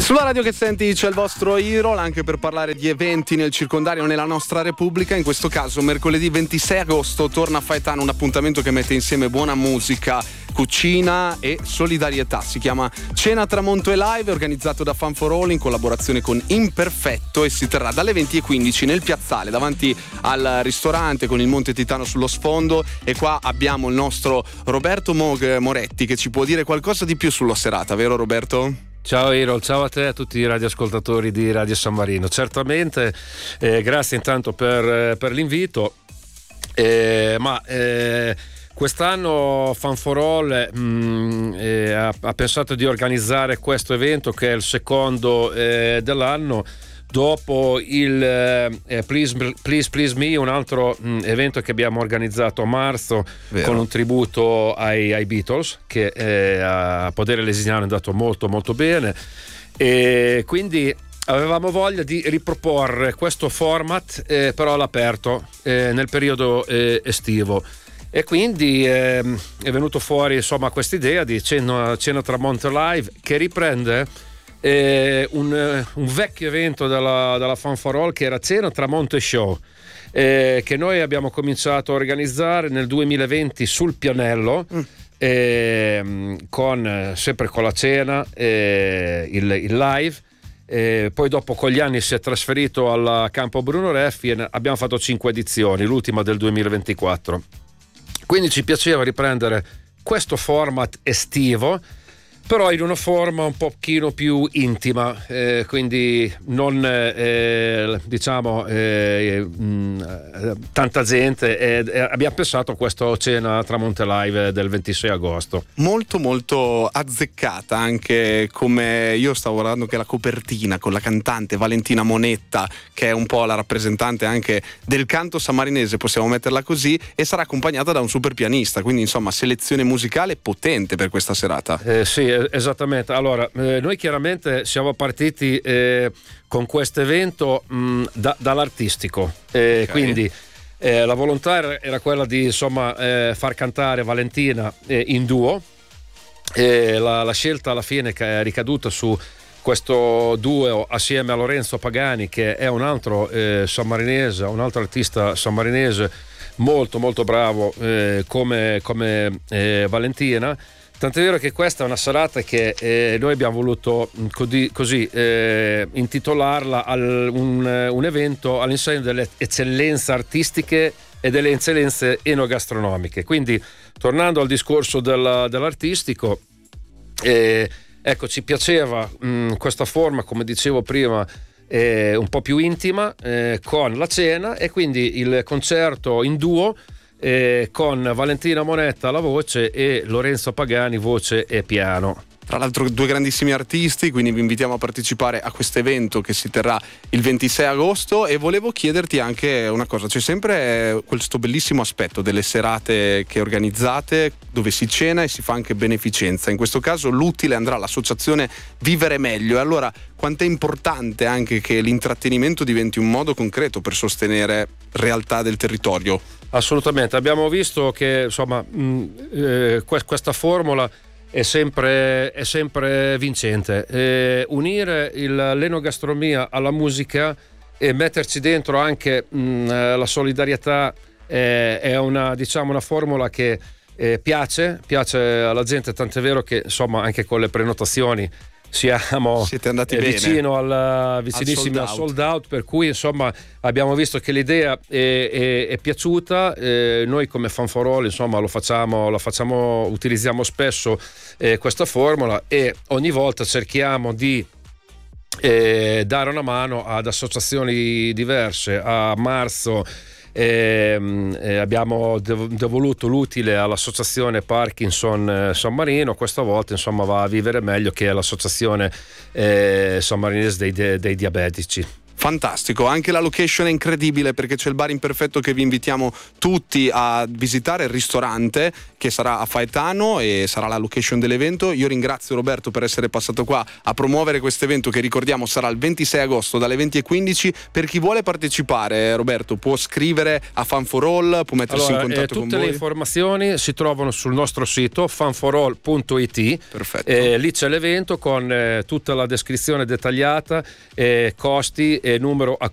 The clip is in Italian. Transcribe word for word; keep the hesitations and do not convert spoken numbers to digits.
Sulla radio che senti c'è il vostro Hero, anche per parlare di eventi nel circondario nella nostra Repubblica. In questo caso mercoledì ventisei agosto torna a Faetano un appuntamento che mette insieme buona musica, cucina e solidarietà. Si chiama Cena Tramonto e Live, organizzato da Fun for All in collaborazione con Imperfetto, e si terrà dalle venti e quindici nel piazzale davanti al ristorante con il Monte Titano sullo sfondo. E qua abbiamo il nostro Roberto Moretti che ci può dire qualcosa di più sulla serata, vero Roberto? Ciao Erol, ciao a te e a tutti i radioascoltatori di Radio San Marino. Certamente, eh, grazie intanto per, per l'invito, eh, ma eh, quest'anno Fun for All mh, eh, ha, ha pensato di organizzare questo evento, che è il secondo eh, dell'anno, dopo il eh, Please, Please Please Me, un altro mh, evento che abbiamo organizzato a marzo. Vero. Con un tributo ai, ai Beatles, che eh, a Podere Lesignano è andato molto molto bene, e quindi avevamo voglia di riproporre questo format eh, però all'aperto eh, nel periodo eh, estivo, e quindi eh, è venuto fuori insomma questa idea di Cena, Cena Tramonto Live, che riprende Eh, un, un vecchio evento della, della Fun for All, che era Cena Tramonto Show, eh, che noi abbiamo cominciato a organizzare nel duemilaventi sul Pianello, mm. eh, con, sempre con la cena, eh, il, il live. Eh, poi dopo con gli anni si è trasferito al campo Bruno Reffi e abbiamo fatto cinque edizioni, l'ultima del duemilaventiquattro. Quindi ci piaceva riprendere questo format estivo, però in una forma un pochino più intima, eh, quindi non eh, diciamo eh, mh, tanta gente, e, e abbiamo pensato a questo Cena Tramonto Live del ventisei agosto. Molto molto azzeccata, anche come io stavo guardando che la copertina con la cantante Valentina Monetta, che è un po' la rappresentante anche del canto sammarinese, possiamo metterla così, e sarà accompagnata da un super pianista, quindi insomma selezione musicale potente per questa serata. Eh, sì, esattamente. Allora, eh, noi chiaramente siamo partiti eh, con questo evento mh, da, dall'artistico, eh, okay. Quindi eh, la volontà era, era quella di insomma eh, far cantare Valentina eh, in duo, e la, la scelta alla fine che è ricaduta su questo duo assieme a Lorenzo Pagani, che è un altro eh, sammarinese, un altro artista sammarinese molto molto bravo eh, come, come eh, Valentina. Tant'è vero che questa è una serata che eh, noi abbiamo voluto così, così eh, intitolarla al, un, un evento all'insegna delle eccellenze artistiche e delle eccellenze enogastronomiche. Quindi, tornando al discorso del, dell'artistico, eh, ecco, ci piaceva mh, questa forma, come dicevo prima, eh, un po' più intima, eh, con la cena e quindi il concerto in duo, Eh, con Valentina Monetta alla voce e Lorenzo Pagani voce e piano. Tra l'altro due grandissimi artisti, quindi vi invitiamo a partecipare a questo evento che si terrà il ventisei agosto. E volevo chiederti anche una cosa: c'è sempre questo bellissimo aspetto delle serate che organizzate, dove si cena e si fa anche beneficenza. In questo caso l'utile andrà all'associazione Vivere Meglio, e allora quanto è importante anche che l'intrattenimento diventi un modo concreto per sostenere realtà del territorio. Assolutamente, abbiamo visto che insomma mh, eh, questa formula è sempre, è sempre vincente. Eh, unire il, l'enogastronomia alla musica e metterci dentro anche mh, la solidarietà eh, è una, diciamo, una formula che eh, piace, piace alla gente, tant'è vero che insomma anche con le prenotazioni siamo Siete andati eh, bene. vicino al, vicinissimi al sold, al sold out, per cui insomma abbiamo visto che l'idea è, è, è piaciuta. Eh, noi come Fun for All insomma lo facciamo, lo facciamo utilizziamo spesso eh, questa formula, e ogni volta cerchiamo di eh, dare una mano ad associazioni diverse. A marzo E, e abbiamo devoluto l'utile all'associazione Parkinson San Marino. Questa volta insomma va a Vivere Meglio, che è l'associazione eh, sammarinese dei, dei diabetici. Fantastico, anche la location è incredibile perché c'è il bar Imperfetto che vi invitiamo tutti a visitare, il ristorante che sarà a Faetano e sarà la location dell'evento. Io ringrazio Roberto per essere passato qua a promuovere questo evento che ricordiamo sarà il ventisei agosto dalle venti e quindici. Per chi vuole partecipare, Roberto, può scrivere a Fun for All, può mettersi allora, in contatto eh, con voi. Tutte le informazioni si trovano sul nostro sito fun for all punto it. Perfetto. Eh, lì c'è l'evento con eh, tutta la descrizione dettagliata, eh, costi e numero